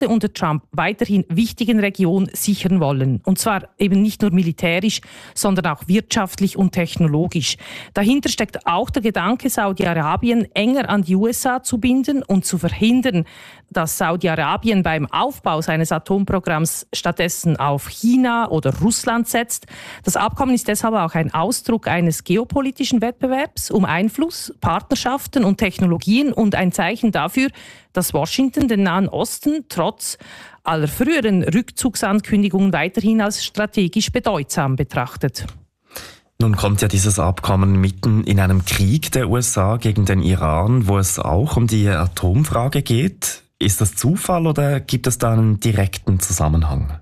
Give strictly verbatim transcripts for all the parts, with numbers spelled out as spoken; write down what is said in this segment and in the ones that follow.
unter Trump weiterhin wichtigen Region sichern wollen. Und zwar eben nicht nur militärisch, sondern auch wirtschaftlich und technologisch. Dahinter steckt auch der Gedanke, Saudi-Arabien enger an die U S A zu binden und zu verhindern, dass Saudi-Arabien beim Aufbau seines Atomprogramms stattdessen auf China oder Russland setzt. Das Abkommen ist deshalb auch ein Ausdruck eines geopolitischen Wettbewerbs um Einfluss, Partnerschaften und Technologien und ein Zeichen dafür, dass Washington den Nahen Osten trotz aller früheren Rückzugsankündigungen weiterhin als strategisch bedeutsam betrachtet. Nun kommt ja dieses Abkommen mitten in einem Krieg der U S A gegen den Iran, wo es auch um die Atomfrage geht. Ist das Zufall oder gibt es da einen direkten Zusammenhang?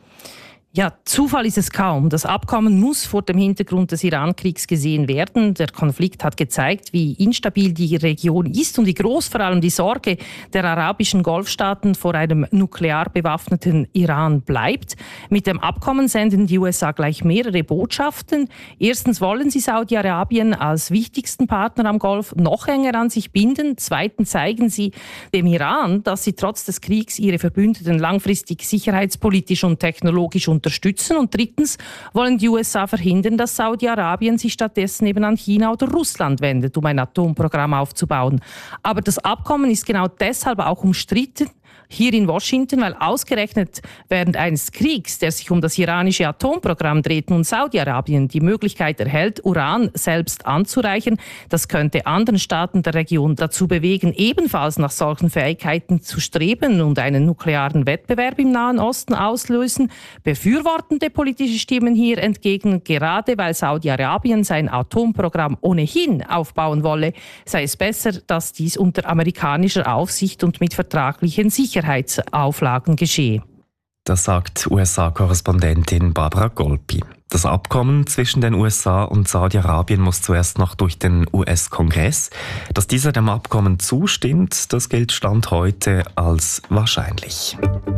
Ja, Zufall ist es kaum. Das Abkommen muss vor dem Hintergrund des Iran-Kriegs gesehen werden. Der Konflikt hat gezeigt, wie instabil die Region ist und wie groß vor allem die Sorge der arabischen Golfstaaten vor einem nuklear bewaffneten Iran bleibt. Mit dem Abkommen senden die U S A gleich mehrere Botschaften. Erstens wollen sie Saudi-Arabien als wichtigsten Partner am Golf noch enger an sich binden. Zweitens zeigen sie dem Iran, dass sie trotz des Kriegs ihre Verbündeten langfristig sicherheitspolitisch und technologisch unterstützen. Und drittens wollen die U S A verhindern, dass Saudi-Arabien sich stattdessen eben an China oder Russland wendet, um ein Atomprogramm aufzubauen. Aber das Abkommen ist genau deshalb auch umstritten hier in Washington, weil ausgerechnet während eines Kriegs, der sich um das iranische Atomprogramm dreht, nun Saudi-Arabien die Möglichkeit erhält, Uran selbst anzureichern. Das könnte anderen Staaten der Region dazu bewegen, ebenfalls nach solchen Fähigkeiten zu streben und einen nuklearen Wettbewerb im Nahen Osten auslösen. Befürwortende politische Stimmen hier entgegnen, gerade weil Saudi-Arabien sein Atomprogramm ohnehin aufbauen wolle, sei es besser, dass dies unter amerikanischer Aufsicht und mit vertraglichen Sicherheitsauflagen geschehe. Das sagt U S A-Korrespondentin Barbara Golpi. Das Abkommen zwischen den U S A und Saudi-Arabien muss zuerst noch durch den U S-Kongress. Dass dieser dem Abkommen zustimmt, das gilt Stand heute als wahrscheinlich.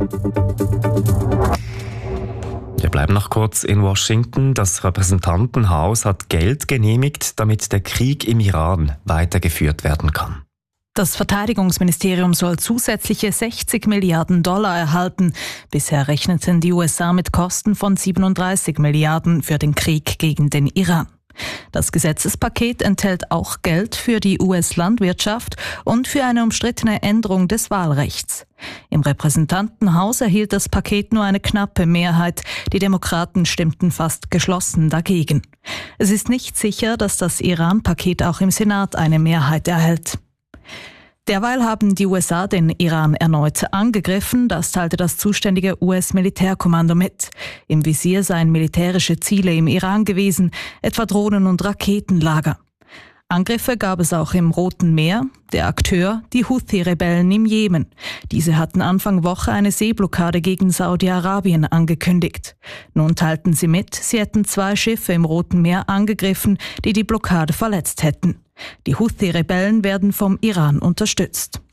Wir bleiben noch kurz in Washington. Das Repräsentantenhaus hat Geld genehmigt, damit der Krieg im Iran weitergeführt werden kann. Das Verteidigungsministerium soll zusätzliche sechzig Milliarden Dollar erhalten. Bisher rechneten die U S A mit Kosten von siebenunddreißig Milliarden für den Krieg gegen den Iran. Das Gesetzespaket enthält auch Geld für die U S-Landwirtschaft und für eine umstrittene Änderung des Wahlrechts. Im Repräsentantenhaus erhielt das Paket nur eine knappe Mehrheit. Die Demokraten stimmten fast geschlossen dagegen. Es ist nicht sicher, dass das Iran-Paket auch im Senat eine Mehrheit erhält. Derweil haben die U S A den Iran erneut angegriffen, das teilte das zuständige U S-Militärkommando mit. Im Visier seien militärische Ziele im Iran gewesen, etwa Drohnen- und Raketenlager. Angriffe gab es auch im Roten Meer, der Akteur die Houthi-Rebellen im Jemen. Diese hatten Anfang Woche eine Seeblockade gegen Saudi-Arabien angekündigt. Nun teilten sie mit, sie hätten zwei Schiffe im Roten Meer angegriffen, die die Blockade verletzt hätten. Die Houthi-Rebellen werden vom Iran unterstützt.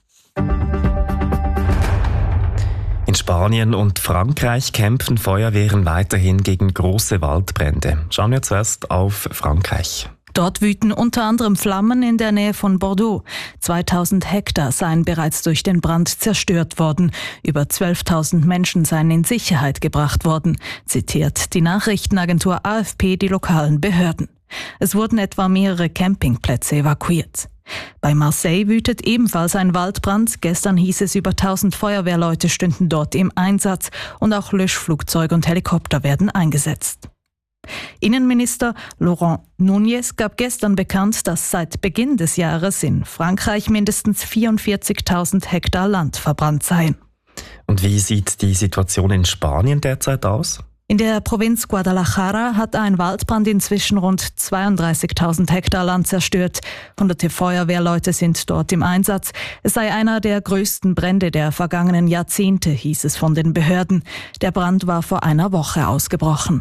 In Spanien und Frankreich kämpfen Feuerwehren weiterhin gegen große Waldbrände. Schauen wir zuerst auf Frankreich. Dort wüten unter anderem Flammen in der Nähe von Bordeaux. zweitausend Hektar seien bereits durch den Brand zerstört worden. Über zwölftausend Menschen seien in Sicherheit gebracht worden, zitiert die Nachrichtenagentur A F P die lokalen Behörden. Es wurden etwa mehrere Campingplätze evakuiert. Bei Marseille wütet ebenfalls ein Waldbrand. Gestern hieß es, über tausend Feuerwehrleute stünden dort im Einsatz und auch Löschflugzeuge und Helikopter werden eingesetzt. Innenminister Laurent Nunez gab gestern bekannt, dass seit Beginn des Jahres in Frankreich mindestens vierundvierzigtausend Hektar Land verbrannt seien. Und wie sieht die Situation in Spanien derzeit aus? In der Provinz Guadalajara hat ein Waldbrand inzwischen rund zweiunddreißigtausend Hektar Land zerstört. Hunderte Feuerwehrleute sind dort im Einsatz. Es sei einer der größten Brände der vergangenen Jahrzehnte, hieß es von den Behörden. Der Brand war vor einer Woche ausgebrochen.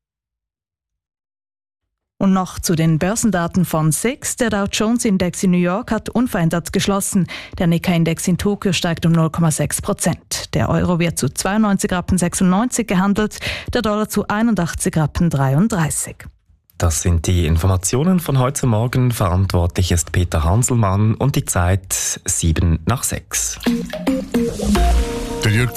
Und noch zu den Börsendaten von S I X. Der Dow Jones Index in New York hat unverändert geschlossen. Der Nikkei-Index in Tokio steigt um null Komma sechs Prozent. Der Euro wird zu zweiundneunzig Rappen sechsundneunzig gehandelt, der Dollar zu einundachtzig Rappen dreiunddreißig. Das sind die Informationen von heute Morgen. Verantwortlich ist Peter Hanselmann und die Zeit sieben nach sechs. Der Jürg